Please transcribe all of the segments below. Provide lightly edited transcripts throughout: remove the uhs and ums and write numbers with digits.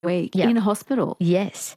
week Yep. in hospital. Yes.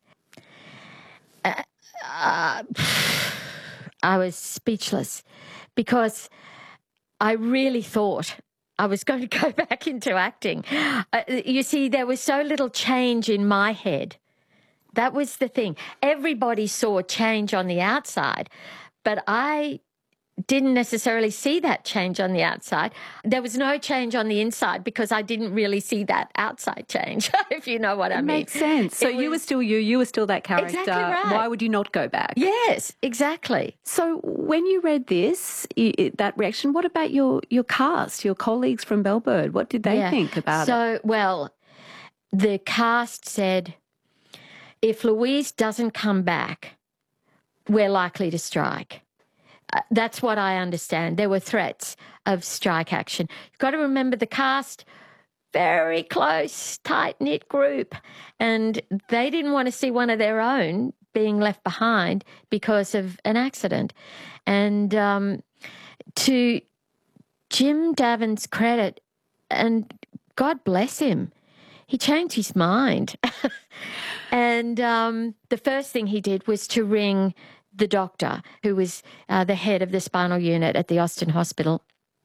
I was speechless because I really thought I was going to go back into acting. You see, there was so little change in my head. That was the thing. Everybody saw change on the outside, but I didn't necessarily see that change on the outside. There was no change on the inside because I didn't really see that outside change, if you know what I mean. It makes sense. So you were still you were still that character. Exactly right. Why would you not go back? Yes, exactly. So when you read this, that reaction, what about your cast, your colleagues from Bellbird? What did they think about it? So, well, the cast said, if Louise doesn't come back, we're likely to strike. That's what I understand. There were threats of strike action. You've got to remember the cast, very close, tight-knit group, and they didn't want to see one of their own being left behind because of an accident. And to Jim Davin's credit, and God bless him, he changed his mind. And the first thing he did was to ring the doctor, who was the head of the spinal unit at the Austin Hospital.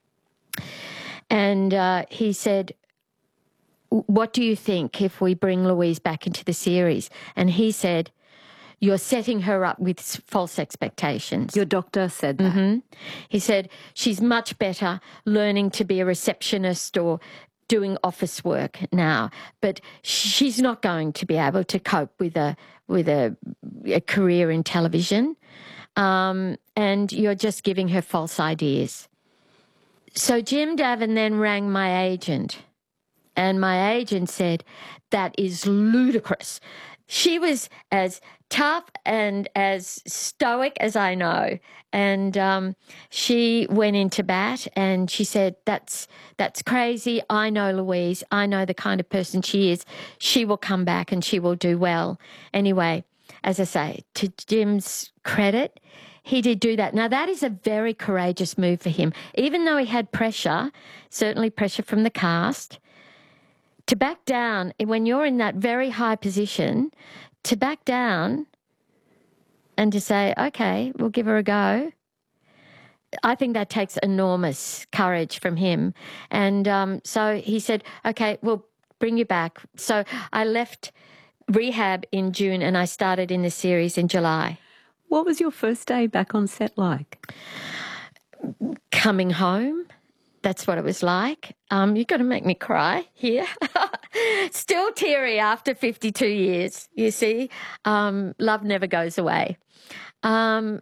And he said, what do you think if we bring Louise back into the series? And he said, you're setting her up with false expectations. Your doctor said that? Mm-hmm. He said, she's much better learning to be a receptionist or doing office work now, but she's not going to be able to cope with a career in television, and you're just giving her false ideas. So Jim Davin then rang my agent, and my agent said, that is ludicrous. She was as tough and as stoic as I know. And she went into bat and she said, that's crazy. I know Louise. I know the kind of person she is. She will come back and she will do well. Anyway, as I say, to Jim's credit, he did do that. Now, that is a very courageous move for him. Even though he had pressure, certainly pressure from the cast, to back down when you're in that very high position, to back down and to say, okay, we'll give her a go, I think that takes enormous courage from him. And so he said, okay, we'll bring you back. So I left rehab in June and I started in the series in July. What was your first day back on set like? Coming home. That's what it was like. You've got to make me cry here. Still teary after 52 years, you see. Love never goes away. There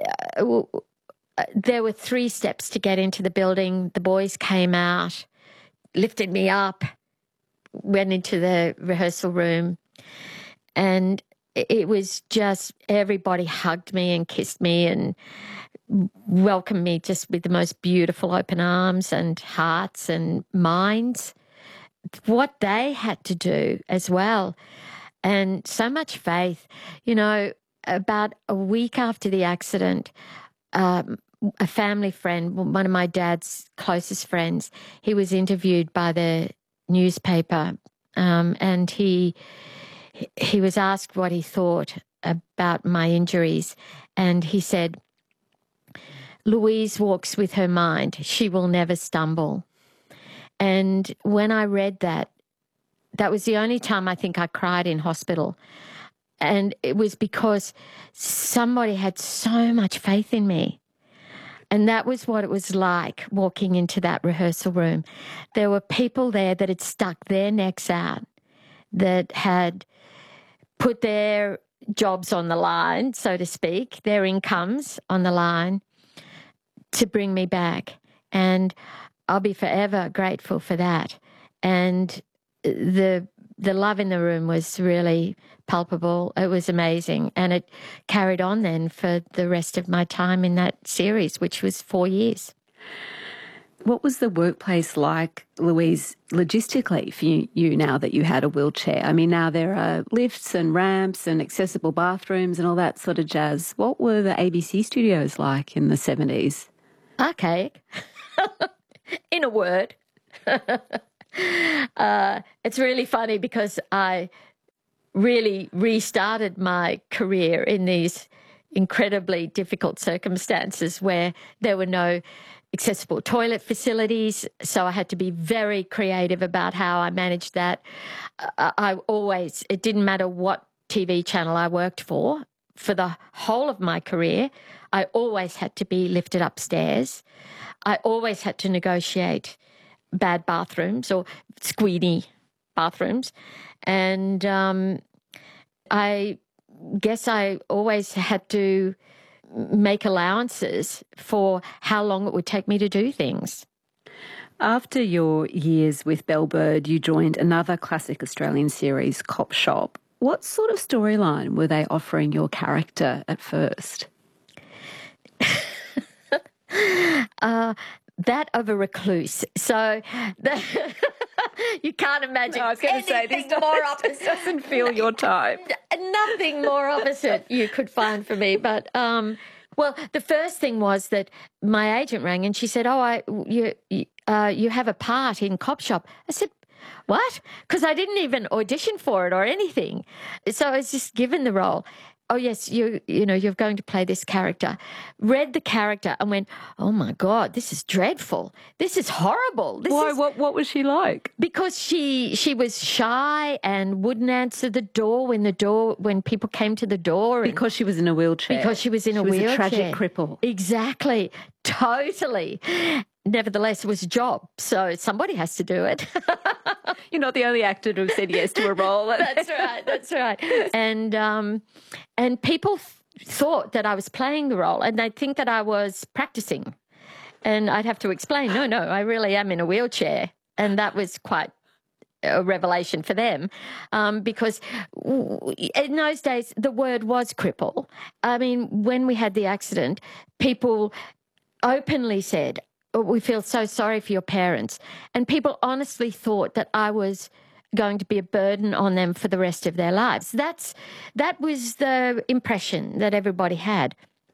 were 3 steps to get into the building. The boys came out, lifted me up, went into the rehearsal room, and it was just everybody hugged me and kissed me and welcomed me just with the most beautiful open arms and hearts and minds. What they had to do as well, and so much faith. You know, about a week after the accident, a family friend, one of my dad's closest friends, he was interviewed by the newspaper, and he was asked what he thought about my injuries, and he said, Louise walks with her mind. She will never stumble. And when I read that, that was the only time I think I cried in hospital. And it was because somebody had so much faith in me. And that was what it was like walking into that rehearsal room. There were people there that had stuck their necks out, that had put their jobs on the line, so to speak, their incomes on the line, to bring me back. And I'll be forever grateful for that. And the love in the room was really palpable. It was amazing. And it carried on then for the rest of my time in that series, which was 4 years. What was the workplace like, Louise, logistically for you now that you had a wheelchair? I mean, now there are lifts and ramps and accessible bathrooms and all that sort of jazz. What were the ABC studios like in the 70s? Archaic. In a word. It's really funny because I really restarted my career in these incredibly difficult circumstances where there were no accessible toilet facilities. So I had to be very creative about how I managed that. It didn't matter what TV channel I worked for the whole of my career, I always had to be lifted upstairs. I always had to negotiate bad bathrooms or squeamy bathrooms. And I guess I always had to make allowances for how long it would take me to do things. After your years with Belle Bird, you joined another classic Australian series, Cop Shop. What sort of storyline were they offering your character at first? That of a recluse. So you can't imagine. No, I was going to say, this doesn't feel your type. Nothing more opposite you could find for me. But, well, the first thing was that my agent rang and she said, you have a part in Cop Shop. I said, what? Because I didn't even audition for it or anything. So I was just given the role. Oh, yes, you're going to play this character. Read the character and went, oh, my God, this is dreadful. This is horrible. Why? What was she like? Because she was shy and wouldn't answer the door when people came to the door. Because she was in a wheelchair. Because she was in a wheelchair. She was a tragic cripple. Exactly. Totally. Nevertheless, it was a job, so somebody has to do it. You're not the only actor to have said yes to a role. That's right. And people thought that I was playing the role, and they'd think that I was practicing. And I'd have to explain, no, I really am in a wheelchair. And that was quite a revelation for them, because in those days, the word was cripple. I mean, when we had the accident, people openly said, we feel so sorry for your parents. And people honestly thought that I was going to be a burden on them for the rest of their lives. That was the impression that everybody had.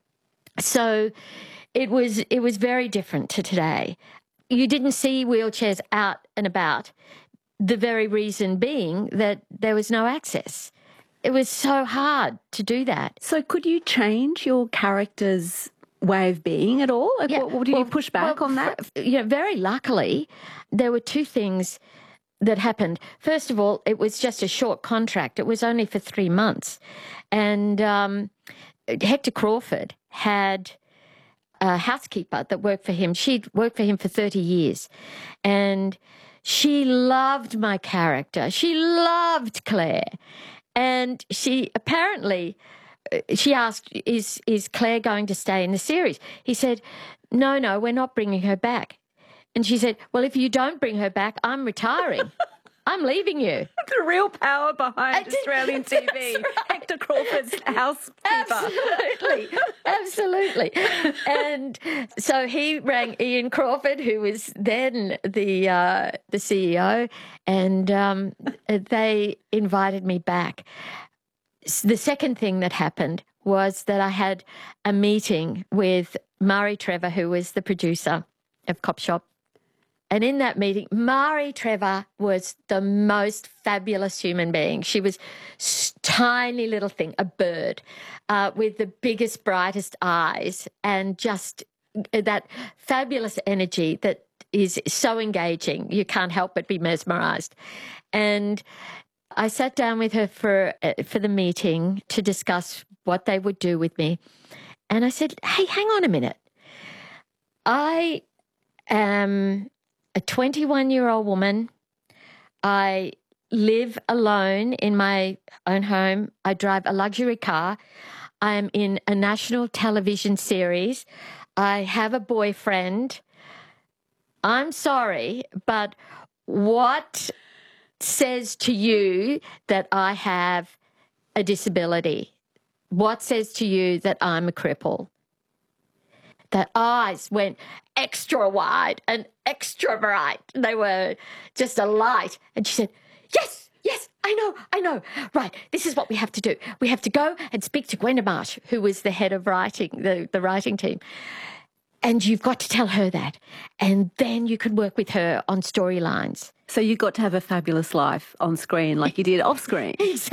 So it was very different to today. You didn't see wheelchairs out and about, the very reason being that there was no access. It was so hard to do that. So could you change your character's way of being at all? Like, yeah. Did you push back on that? Very luckily, there were two things that happened. First of all, it was just a short contract. It was only for 3 months. And Hector Crawford had a housekeeper that worked for him. She'd worked for him for 30 years. And she loved my character. She loved Claire. And she apparently... She asked, is Claire going to stay in the series? He said, no, we're not bringing her back. And she said, well, if you don't bring her back, I'm retiring. I'm leaving you. The real power behind Australian TV. Right. Hector Crawford's housekeeper. Absolutely. And so he rang Ian Crawford, who was then the CEO, and they invited me back. The second thing that happened was that I had a meeting with Mari Trevor, who was the producer of Cop Shop. And in that meeting, Mari Trevor was the most fabulous human being. She was tiny little thing, a bird, with the biggest, brightest eyes, and just that fabulous energy that is so engaging. You can't help but be mesmerised. And I sat down with her for the meeting to discuss what they would do with me. And I said, hey, hang on a minute. I am a 21-year-old woman. I live alone in my own home. I drive a luxury car. I am in a national television series. I have a boyfriend. I'm sorry, but what says to you that I have a disability? What says to you that I'm a cripple? Their eyes went extra wide and extra bright. They were just a light. And she said, yes, I know. Right, this is what we have to do. We have to go and speak to Gwenda Marsh, who was the head of writing, the writing team. And you've got to tell her that. And then you can work with her on storylines. So you got to have a fabulous life on screen like you did off screen. Exactly.